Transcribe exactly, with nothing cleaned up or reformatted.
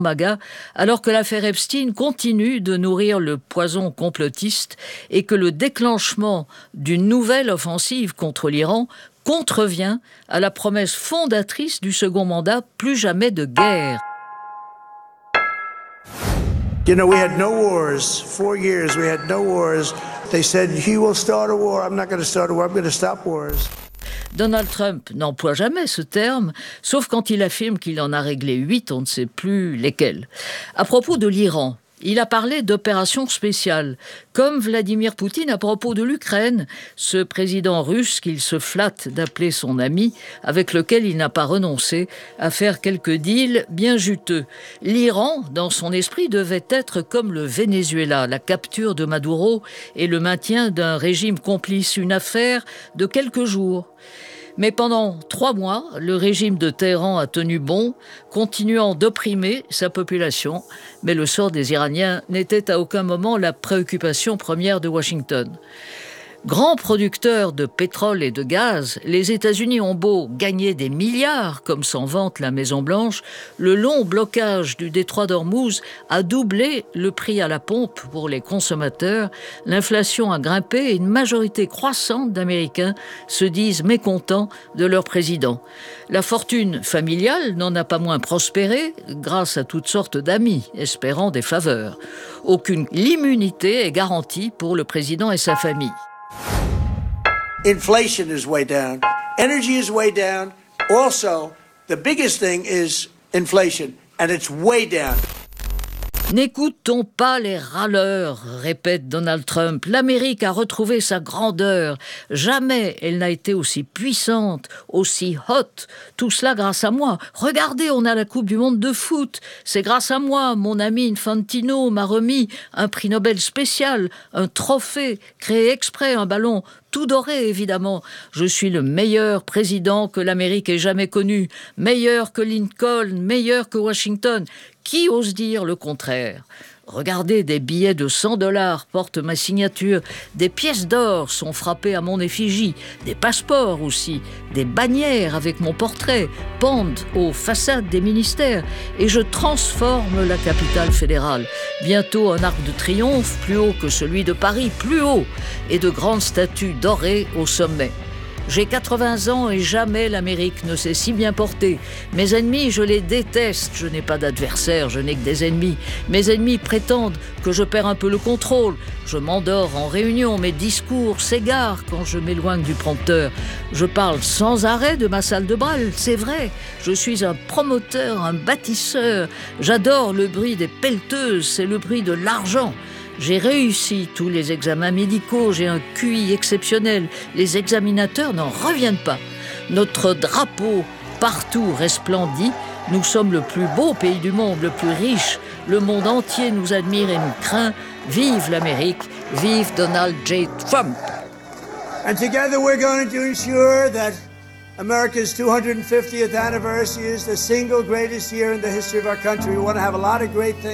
MAGA, alors que l'affaire Epstein continue de nourrir le poison complotiste et que le déclenchement d'une nouvelle offensive contre l'Iran contrevient à la promesse fondatrice du second mandat, plus jamais de guerre. You know, we had no wars. Four years we had no wars. They said, he will start a war. I'm not going to start a war. I'm going to stop wars. Donald Trump n'emploie jamais ce terme, sauf quand il affirme qu'il en a réglé huit, on ne sait plus lesquels. À propos de l'Iran, il a parlé d'opération spéciale, comme Vladimir Poutine à propos de l'Ukraine, ce président russe qu'il se flatte d'appeler son ami, avec lequel il n'a pas renoncé à faire quelques deals bien juteux. L'Iran, dans son esprit, devait être comme le Venezuela, la capture de Maduro et le maintien d'un régime complice, une affaire de quelques jours. Mais pendant trois mois, le régime de Téhéran a tenu bon, continuant d'opprimer sa population. Mais le sort des Iraniens n'était à aucun moment la préoccupation première de Washington. Grands producteurs de pétrole et de gaz, les États-Unis ont beau gagner des milliards, comme s'en vante la Maison-Blanche, le long blocage du détroit d'Ormuz a doublé le prix à la pompe pour les consommateurs, l'inflation a grimpé et une majorité croissante d'Américains se disent mécontents de leur président. La fortune familiale n'en a pas moins prospéré grâce à toutes sortes d'amis espérant des faveurs. Aucune immunité est garantie pour le président et sa famille. Inflation is way down. Energy is way down. Also, the biggest thing is inflation, and it's way down. N'écoutons pas les râleurs, répète Donald Trump. L'Amérique a retrouvé sa grandeur. Jamais elle n'a été aussi puissante, aussi hot. Tout cela grâce à moi. Regardez, on a la Coupe du Monde de foot. C'est grâce à moi. Mon ami Infantino m'a remis un prix Nobel spécial, un trophée créé exprès, un ballon tout doré, évidemment. Je suis le meilleur président que l'Amérique ait jamais connu. Meilleur que Lincoln, meilleur que Washington. Qui ose dire le contraire ? Regardez, des billets de cent dollars portent ma signature, des pièces d'or sont frappées à mon effigie, des passeports aussi, des bannières avec mon portrait pendent aux façades des ministères et je transforme la capitale fédérale. Bientôt un arc de triomphe plus haut que celui de Paris, plus haut, et de grandes statues dorées au sommet. J'ai quatre-vingts ans et jamais l'Amérique ne s'est si bien portée. Mes ennemis, je les déteste. Je n'ai pas d'adversaires, je n'ai que des ennemis. Mes ennemis prétendent que je perds un peu le contrôle. Je m'endors en réunion, mes discours s'égarent quand je m'éloigne du prompteur. Je parle sans arrêt de ma salle de bal, c'est vrai. Je suis un promoteur, un bâtisseur. J'adore le bruit des pelleteuses, c'est le bruit de l'argent. J'ai réussi tous les examens médicaux, j'ai un Q I exceptionnel. Les examinateurs n'en reviennent pas. Notre drapeau partout resplendit. Nous sommes le plus beau pays du monde, le plus riche. Le monde entier nous admire et nous craint. Vive l'Amérique, vive Donald J. Trump. And together we're going to ensure that America's two hundred fiftieth anniversary is the single greatest year in the history of our country. We want to have a lot of great things.